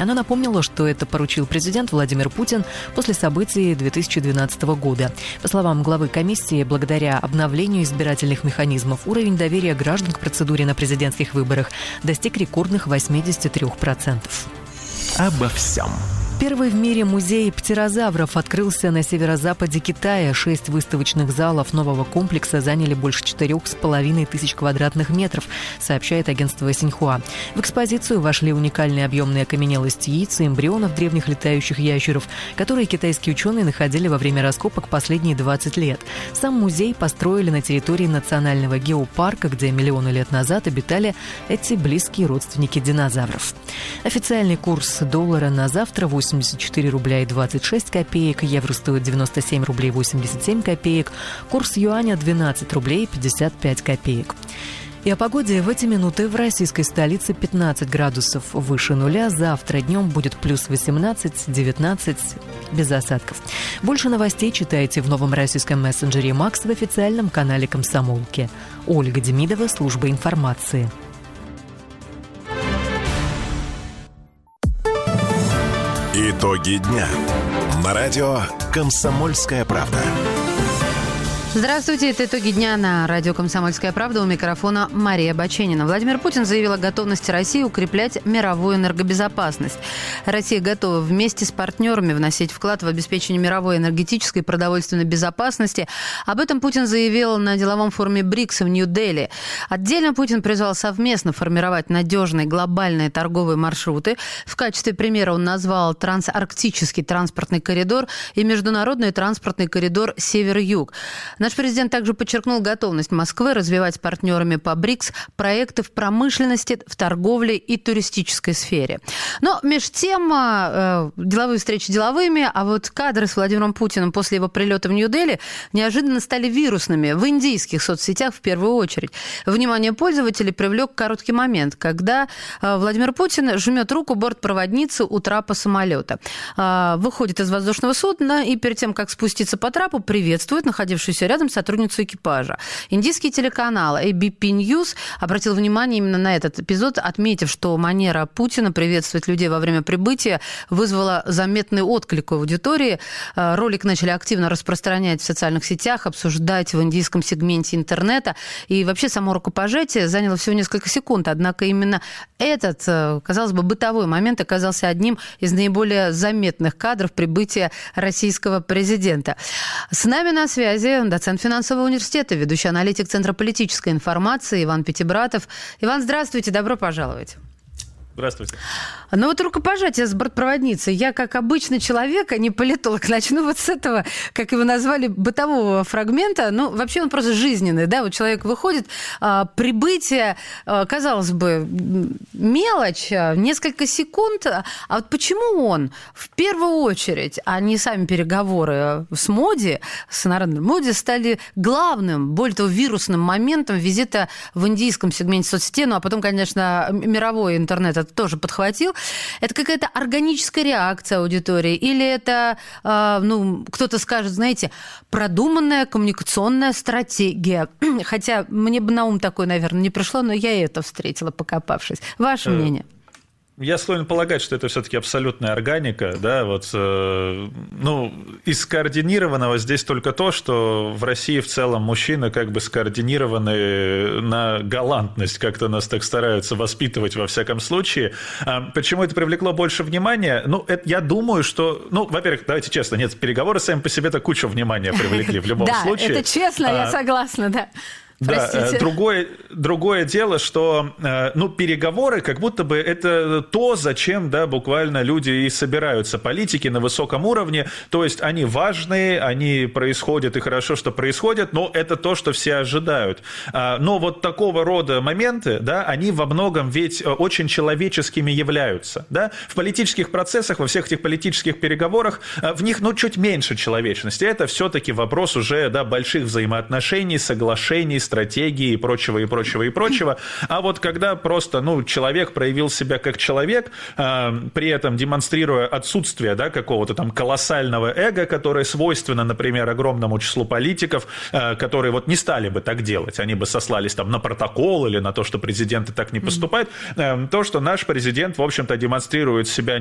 Оно напомнило, что это поручил президент Владимир Путин после событий 2012 года. По словам главы комиссии, благодаря обновлению избирательных механизмов уровень доверия граждан к процедуре на президентских выборах достиг рекордных 83%. Обо всем. Первый в мире музей птерозавров открылся на северо-западе Китая. 6 выставочных залов нового комплекса заняли больше 4,5 тысяч квадратных метров, сообщает агентство Синьхуа. В экспозицию вошли уникальные объемные окаменелости яиц и эмбрионов древних летающих ящеров, которые китайские ученые находили во время раскопок последние 20 лет. Сам музей построили на территории национального геопарка, где миллионы лет назад обитали эти близкие родственники динозавров. Официальный курс доллара на завтра 84 рубля и 26 копеек, евро стоит 97 рублей 87 копеек, курс юаня 12 рублей 55 копеек. И о погоде в эти минуты в российской столице 15 градусов выше нуля. Завтра днем будет плюс 18-19, без осадков. Больше новостей читайте в новом российском мессенджере «Макс» в официальном канале «Комсомолки». Ольга Демидова, служба информации. Итоги дня. На радио «Комсомольская правда». Здравствуйте, это итоги дня на радио «Комсомольская правда». У микрофона Мария Баченина. Владимир Путин заявил о готовности России укреплять мировую энергобезопасность. Россия готова вместе с партнерами вносить вклад в обеспечение мировой энергетической и продовольственной безопасности. Об этом Путин заявил на деловом форуме БРИКС в Нью-Дели. Отдельно Путин призвал совместно формировать надежные глобальные торговые маршруты. В качестве примера он назвал трансарктический транспортный коридор и международный транспортный коридор Север-Юг. Наш президент также подчеркнул готовность Москвы развивать с партнерами по БРИКС проекты в промышленности, в торговле и туристической сфере. Но между тем, деловые встречи деловыми, а вот кадры с Владимиром Путиным после его прилета в Нью-Дели неожиданно стали вирусными в индийских соцсетях в первую очередь. Внимание пользователей привлек короткий момент, когда Владимир Путин жмет руку бортпроводницы у трапа самолета. Выходит из воздушного судна и перед тем, как спуститься по трапу, приветствует находившуюся рядом сотрудницу экипажа. Индийский телеканал ABP News обратил внимание именно на этот эпизод, отметив, что манера Путина приветствовать людей во время прибытия вызвала заметный отклик у аудитории. Ролик начали активно распространять в социальных сетях, обсуждать в индийском сегменте интернета. И вообще само рукопожатие заняло всего несколько секунд. Однако именно этот, казалось бы, бытовой момент оказался одним из наиболее заметных кадров прибытия российского президента. С нами на связи доцент финансового университета, ведущий аналитик Центра политической информации Иван Пятибратов. Иван, здравствуйте, добро пожаловать. Здравствуйте. Ну вот рукопожатие с бортпроводницей. Я, как обычный человек, а не политолог, начну вот с этого, как его назвали, бытового фрагмента. Ну, вообще он просто жизненный, да, вот человек выходит, прибытие, казалось бы, мелочь, несколько секунд, а вот почему он в первую очередь, а не сами переговоры с Моди, с Нарендрой Моди, стали главным, более того, вирусным моментом визита в индийском сегменте соцсетей, ну, а потом, конечно, мировой интернет это тоже подхватил. Это какая-то органическая реакция аудитории? Или это, кто-то скажет, знаете, продуманная коммуникационная стратегия? Хотя мне бы на ум такое, наверное, не пришло, но я и это встретила, покопавшись. Ваше мнение? Я склонен полагать, что это все-таки абсолютная органика, да, вот, из скоординированного здесь только то, что в России в целом мужчины как бы скоординированы на галантность, как-то нас так стараются воспитывать во всяком случае. Почему это привлекло больше внимания? Я думаю, что, во-первых, давайте честно, нет, переговоры сами по себе-то кучу внимания привлекли в любом случае. Да, это честно, я согласна, да. Да, другое дело, что переговоры как будто бы это то, зачем, да, буквально люди и собираются, политики на высоком уровне, то есть они важные, они происходят и хорошо, что происходят, но это то, что все ожидают. Но вот такого рода моменты, да, они во многом ведь очень человеческими являются, да, в политических процессах, во всех этих политических переговорах, в них, чуть меньше человечности, это все-таки вопрос уже, да, больших взаимоотношений, соглашений, стратегии и прочего, и прочего, и прочего. А вот когда просто, человек проявил себя как человек, при этом демонстрируя отсутствие, да, какого-то там колоссального эго, которое свойственно, например, огромному числу политиков, которые вот не стали бы так делать, они бы сослались там на протокол или на то, что президенты так не поступают, то, что наш президент, в общем-то, демонстрирует себя